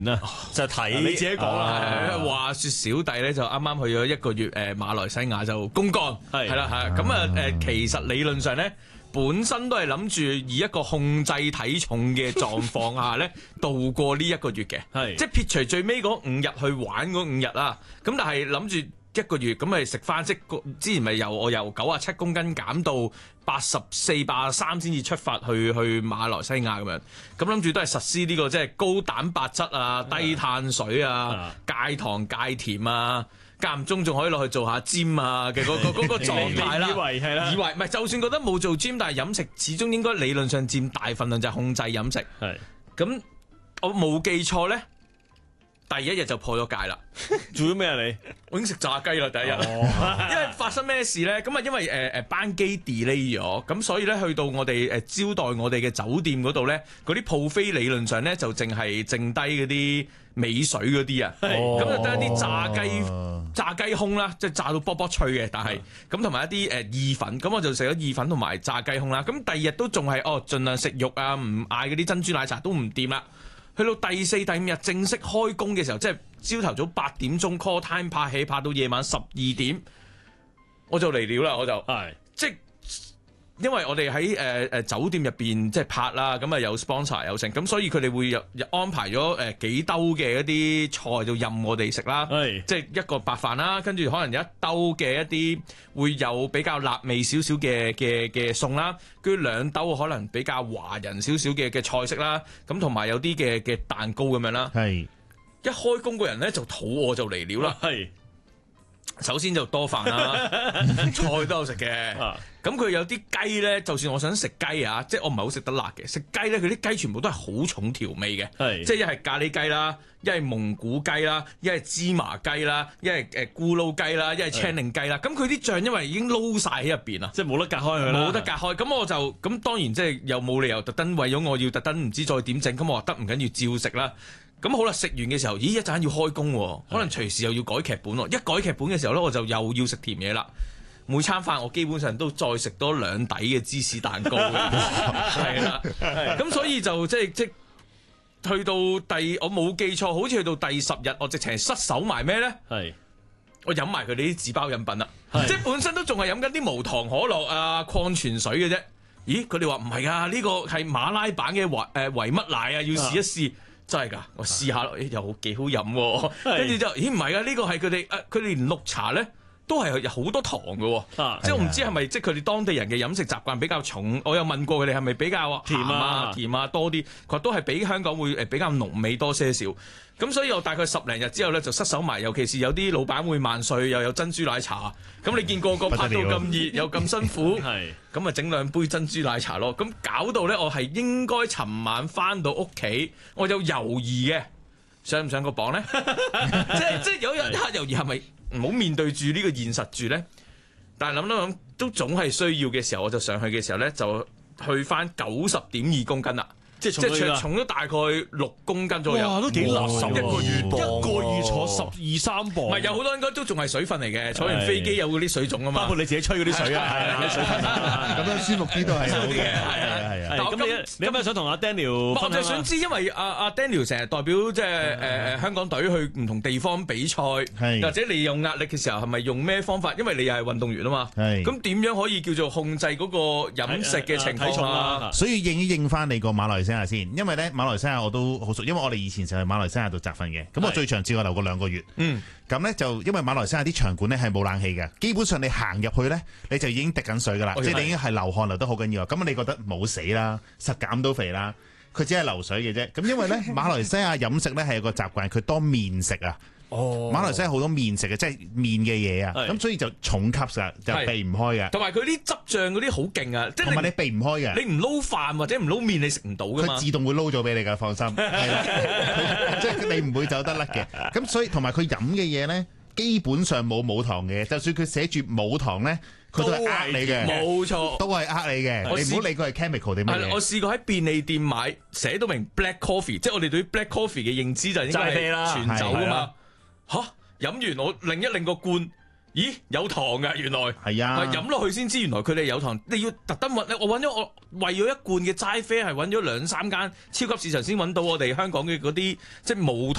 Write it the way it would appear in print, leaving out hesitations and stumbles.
就睇你自己講啦。 話說小弟咧就啱啱去咗1個月馬來西亞就公幹，係啦係咁啊其實理論上咧本身都係諗住以一個控制體重嘅狀況下咧度過呢1個月嘅，即係撇除最尾嗰5日去玩嗰5日啦，咁但係諗住1個月咁咪食翻，即之前咪我由97公斤減到84、83先至出發去馬來西亞咁樣，咁諗住都係實施呢個即係高蛋白質啊、低碳水啊、戒糖戒甜啊，間唔中仲可以落去做下 gym 啊嘅嗰個狀態啦。以為唔係，就算覺得冇做 gym，但係飲食始終應該理論上佔大份量，就係控制飲食。咁我冇記錯咧。第1日就破咗戒啦！ 做咗咩啊你？ 我已經食炸雞啦第1日，因為發生咩事咧？咁啊，因為班機 delay 咗，咁所以咧去到我哋招待我哋嘅酒店嗰度咧，嗰啲鋪飛理論上咧就淨係剩低嗰啲尾水嗰啲啊，咁就得一啲炸雞胸啦，即係炸到卜卜脆嘅，但係咁同埋一啲意粉，咁我就食咗意粉同埋炸雞胸啦。咁第2日都仲係盡量食肉啊，唔嗌嗰啲珍珠奶茶都唔掂啦。去到第4、第5日正式開工嘅時候，即係朝頭早8點鐘 call time 拍戲，拍到夜晚12點，我就嚟了啦！我就即係因為我哋喺酒店入邊即係拍啦，咁啊有 sponsor 有剩，咁所以佢哋會安排咗幾兜嘅一啲菜就任我哋食啦，即係一個白飯啦，跟住可能有一兜嘅一啲會有比較辣味少少嘅餸啦，跟住2兜可能比較華人少少嘅菜式啦，咁同埋有啲嘅蛋糕咁樣啦。一開工個人咧就肚餓就嚟了啦。首先就多飯啦，菜都有食嘅。咁佢有啲雞咧，就算我想食雞啊，即係我唔係好食得辣嘅，食雞咧佢啲雞全部都係好重調味嘅，即係一係咖喱雞啦，一係蒙古雞啦，一係芝麻雞啦，一係咕嚕雞啦，一係青檸雞啦。咁佢啲醬因為已經撈晒喺入邊啦， 即係冇得隔開佢啦， 冇得隔開。咁我就咁當然即係又冇理由特登為咗我要特登唔知再點整，咁我話得唔緊要照食啦。咁好啦，食完嘅時候，咦一陣要開工喎，可能隨時又要改劇本喎。一改劇本嘅時候咧，我就又要食甜嘢啦。每餐飯我基本上都再食多2底嘅芝士蛋糕嘅，係啦。咁所以就即去到我冇記錯，好似去到第10日，我直情係失手埋咩咧？我飲埋佢哋啲紙包飲品啦，即係本身都仲係飲緊啲無糖可樂啊、礦泉水嘅啫。咦？佢哋話唔係啊，呢個係馬拉版嘅維乜奶啊，要試一試。真係㗎，我試下咯，又幾好飲喎。跟住就，咦唔係啊？呢個係佢哋佢哋連綠茶咧都係有好多糖嘅喎。即係我唔知係咪即係佢哋當地人嘅飲食習慣比較重。我有問過佢哋係咪比較甜啊多啲，佢話都係比香港會比較濃味多些少。咁所以我大概10零日之後咧就失手埋，尤其是有啲老闆會萬歲，又有珍珠奶茶。咁你見個拍到咁熱又咁辛苦，咁咪整2杯珍珠奶茶咯。咁搞到咧，我係應該尋晚翻到屋企，我有猶豫嘅，上唔上個榜咧？即係有一刻猶豫係咪唔好面對住呢個現實住咧？但係諗都總係需要嘅時候，我就上去嘅時候咧就去翻90.2公斤啦。即係重咗大概6公斤左右， 哇，都幾垃圾一個月坐12-13磅， 唔係有好多應該都仲係水分嚟嘅，坐完飛機有嗰啲水腫啊嘛， 包括你自己吹嗰啲水啊，啲水分咁樣舒服啲都係好嘅， 係啊。咁你有咩想同阿 Daniel？ 我就想知，因為阿 Daniel 成日代表即係香港隊去唔同地方比賽，或者你有壓力嘅時候係咪用咩方法？因為你又係運動員啊嘛，咁點樣可以叫做控制嗰個飲食嘅情況啊？ 所以應翻你個馬來西亞先，因為咧馬來西亞我都好熟，因為我哋以前就係馬來西亞度集訓嘅，咁我最長至我留過2個月。咁咧就因為馬來西亞啲場館咧係冇冷氣嘅，基本上你行入去咧你就已經滴緊水噶啦，即係你已經係流汗流得好緊要。咁你覺得冇死啦，實減到肥啦，佢只係流水嘅啫。咁因為咧馬來西亞飲食咧係有個習慣，佢多麵食啊。馬來西亞好多麵食嘅，即係麵嘅嘢啊，咁所以就重吸㗎，就避唔開嘅。 同埋佢啲汁醬嗰啲好勁啊，即係同埋你避唔開嘅。 你唔撈飯或者唔撈麵，你食唔到㗎嘛。 佢自動會撈咗俾你㗎，放心。係啦，即係你唔會走得甩嘅。咁所以同埋佢飲嘅嘢咧，基本上冇冇糖嘅，就算佢寫住冇糖咧，佢都係呃你嘅。冇錯，都係呃你嘅。你唔好理佢係 chemical 定乜嘢。 我試過喺便利店買，寫到明 black coffee， 即係我哋對於 black coffee 嘅認知就應該係全酒㗎嘛。嚇！飲完我擰一擰個罐， 咦有糖㗎原來。 係啊， 飲落去先知原來佢哋有糖。你要特登揾，我揾咗我為咗一罐嘅齋啡係揾咗2-3間超級市場先揾到我哋香港嘅嗰啲即係無糖